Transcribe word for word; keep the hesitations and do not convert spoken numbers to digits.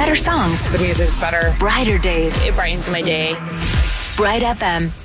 Better songs. The music's better. Brighter days. It brightens my day. Bright F M.